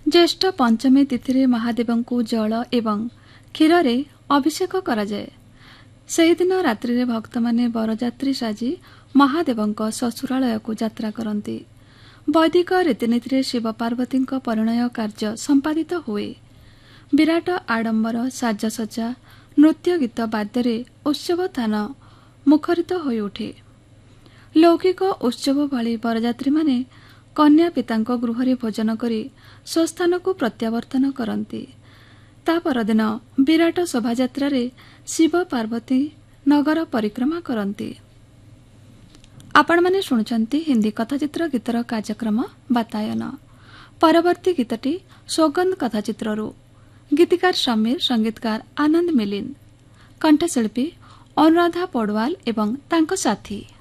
ज्येष्ठ पंचमी तिथि महादेव को जल एवं क्षीर अभिषेक कराए। से दिन रात्रि भक्त माने बरजात्री साजी महादेव ससुरालय को यात्रा करती। वैदिक रीतिनीति शिव पार्वती परिणय कार्य संपादित हुए। विराट आडंबर साजसज्जा नृत्य गीत वाद्य उत्सव स्थान मुखरित हो उठे। लौकिक उत्सव भली बरजात्री माने कन्या पिता गृह भोजन करी स्वस्थान को प्रत्यावर्तन करती। ता परदिन विराट शोभायात्रा शिव पार्वती नगर परिक्रमा करती। आपण माने शुणुचंती हिंदी कथाचित्र गीतर कार्यक्रम बातायन। परवर्ती गीतटी सौगंध कथाचित्ररू। गीतिकार समीर, संगीतकार आनंद मिलिन, कंठशिल्पी अनुराधा पौडवाल एवं तांको साथी।